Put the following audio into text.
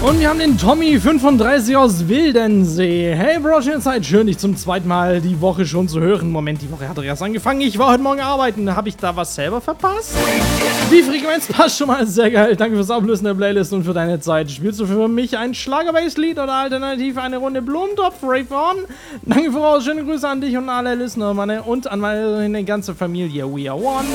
Und wir haben den Tommy 35 aus Wildensee. Hey Bro, schöne Zeit. Schön, dich zum zweiten Mal die Woche schon zu hören. Moment, die Woche hat doch erst angefangen. Ich war heute Morgen arbeiten. Habe ich da was selber verpasst? Die Frequenz passt schon mal sehr geil. Danke fürs Ablösen der Playlist und für deine Zeit. Spielst du für mich ein Schlager-Bass-Lied oder alternativ eine Runde Blumentopf-Rave on? Danke voraus. Schöne Grüße an dich und alle Listener und an meine ganze Familie. We are one.